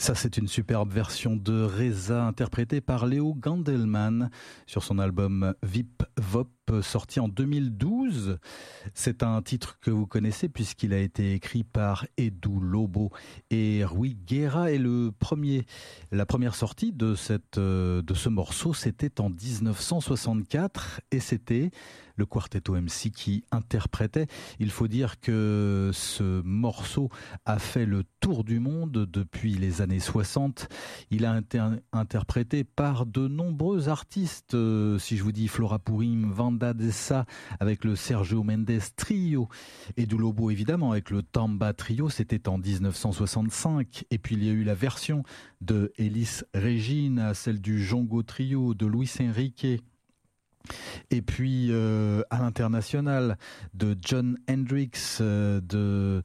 Ça, c'est une superbe version de Reza interprétée par Léo Gandelman sur son album Vip Vop sorti en 2012. C'est un titre que vous connaissez puisqu'il a été écrit par Edu Lobo et Rui Guerra et la première sortie de ce morceau, c'était en 1964 et c'était le Quartetto MC qui interprétait. Il faut dire que ce morceau a fait le tour du monde depuis les années 60. Il a été interprété par de nombreux artistes. Si je vous dis Flora Purim, Vanda Dessa avec le Sergio Mendes Trio, Edu Lobo évidemment avec le Tamba Trio, c'était en 1965. Et puis il y a eu la version de Elis Regina, celle du Jongo Trio, de Luis Enrique. Et puis à l'international de John Hendricks, de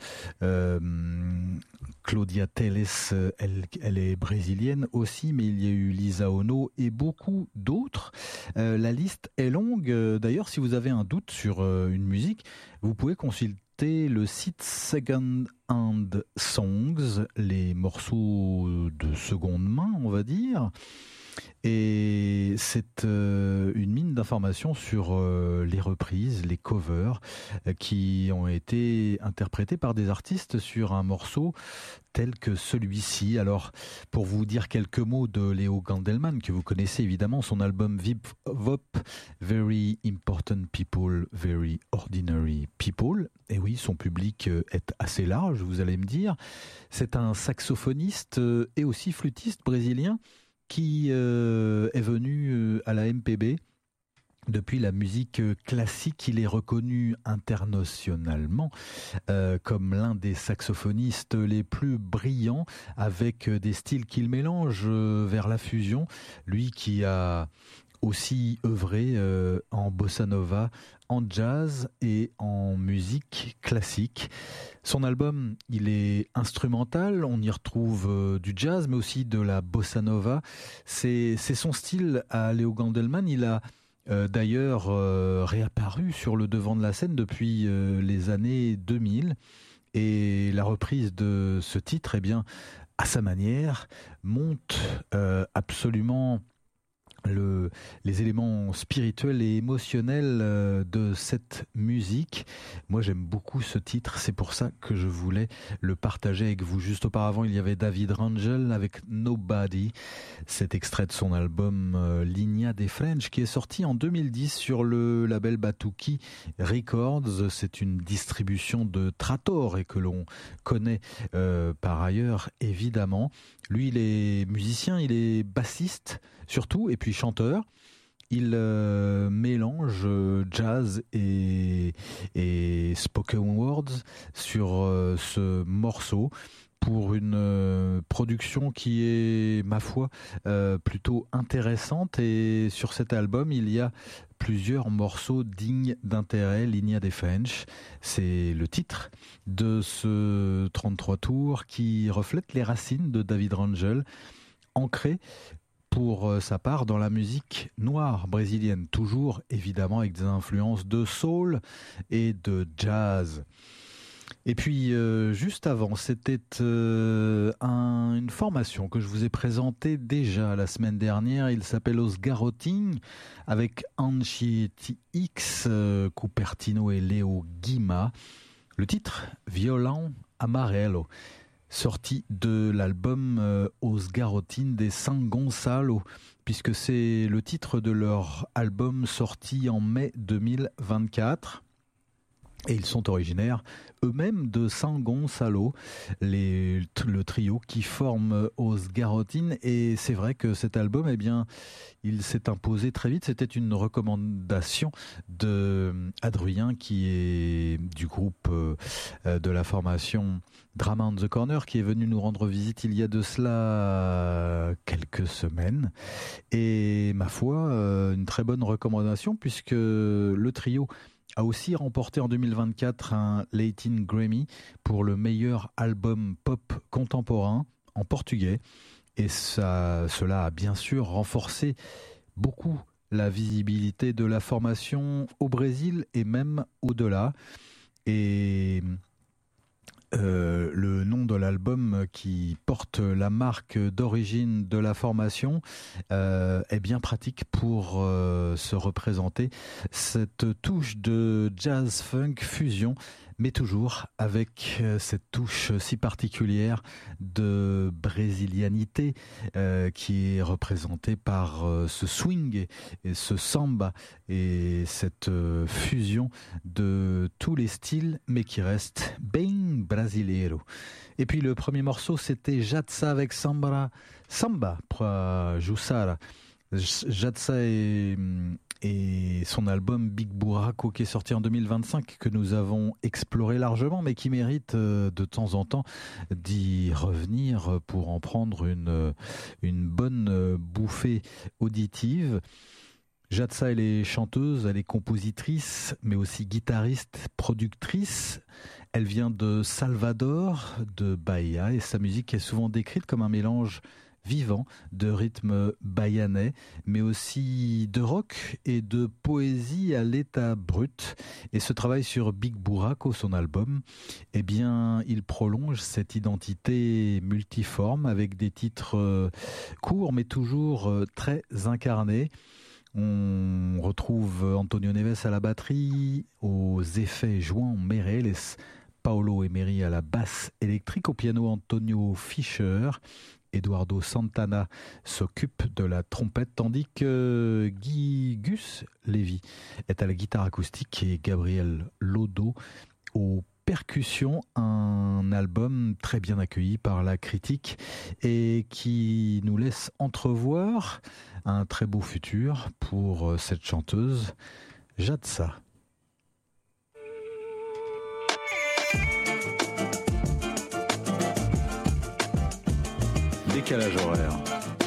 Claudia Teles, elle est brésilienne aussi, mais il y a eu Lisa Ono et beaucoup d'autres. La liste est longue. D'ailleurs, si vous avez un doute sur une musique, vous pouvez consulter le site Second Hand Songs, les morceaux de seconde main, on va dire. Et c'est une mine d'informations sur les reprises, les covers qui ont été interprétés par des artistes sur un morceau tel que celui-ci. Alors, pour vous dire quelques mots de Léo Gandelman, que vous connaissez évidemment, son album Vip Vop, Very Important People, Very Ordinary People. Et oui, son public est assez large, vous allez me dire. C'est un saxophoniste et aussi flûtiste brésilien qui est venu à la MPB. Depuis la musique classique, il est reconnu internationalement comme l'un des saxophonistes les plus brillants, avec des styles qu'il mélange vers la fusion. Lui qui a aussi œuvré en bossa nova, en jazz et en musique classique. Son album, il est instrumental, on y retrouve du jazz, mais aussi de la bossa nova. C'est son style à Léo Gandelman. Il a d'ailleurs réapparu sur le devant de la scène depuis les années 2000. Et la reprise de ce titre, eh bien, à sa manière, montre absolument les éléments spirituels et émotionnels de cette musique. Moi, j'aime beaucoup ce titre, c'est pour ça que je voulais le partager avec vous. Juste auparavant, il y avait David Rangel avec Nobody, cet extrait de son album Linea de French, qui est sorti en 2010 sur le label Batuki Records. C'est une distribution de Trator et que l'on connaît par ailleurs, évidemment. Lui, il est musicien, il est bassiste surtout, et puis chanteur. Il mélange jazz et spoken words sur ce morceau pour une production qui est, ma foi, plutôt intéressante. Et sur cet album, il y a plusieurs morceaux dignes d'intérêt. Linea de French, c'est le titre de ce 33 tours qui reflète les racines de David Rangel, ancré pour sa part dans la musique noire brésilienne, toujours évidemment avec des influences de soul et de jazz. Et puis juste avant, c'était une formation que je vous ai présentée déjà la semaine dernière. Il s'appelle Os Garotinhos avec Anchieti X, Cupertino et Léo Guima. Le titre, Violão Amarelo, sorti de l'album Os Garotinhos de San Gonçalo, puisque c'est le titre de leur album sorti en mai 2024. Et ils sont originaires eux-mêmes de San Gonçalo, le trio qui forme Os Garotinhos. Et c'est vrai que cet album, eh bien, il s'est imposé très vite. C'était une recommandation de Adrien, qui est du groupe de la formation Drama on the Corner, qui est venu nous rendre visite il y a de cela quelques semaines. Et ma foi, une très bonne recommandation, puisque le trio a aussi remporté en 2024 un Latin Grammy pour le meilleur album pop contemporain en portugais. Et cela a bien sûr renforcé beaucoup la visibilité de la formation au Brésil et même au-delà. Et Le nom de l'album qui porte la marque d'origine de la formation est bien pratique pour se représenter cette touche de jazz funk fusion, mais toujours avec cette touche si particulière de brésilianité qui est représentée par ce swing et ce samba et cette fusion de tous les styles, mais qui reste bem brasileiro. Et puis le premier morceau, c'était Jatsa avec Samba para Jussara. Jatsa et son album Big Buraco qui est sorti en 2025, que nous avons exploré largement, mais qui mérite de temps en temps d'y revenir pour en prendre une bonne bouffée auditive. Jatsa, elle est chanteuse, elle est compositrice, mais aussi guitariste, productrice. Elle vient de Salvador, de Bahia, et sa musique est souvent décrite comme un mélange vivant de rythme bahianais, mais aussi de rock et de poésie à l'état brut. Et ce travail sur Big Buraco, son album, eh bien, il prolonge cette identité multiforme avec des titres courts, mais toujours très incarnés. On retrouve Antonio Neves à la batterie, aux effets João Meirelles, Paulo Emery à la basse électrique, au piano Antonio Fischer. Eduardo Santana s'occupe de la trompette, tandis que Gus Levy est à la guitare acoustique et Gabriel Lodo aux percussions. Un album très bien accueilli par la critique et qui nous laisse entrevoir un très beau futur pour cette chanteuse Jatsa. Décalage horaire.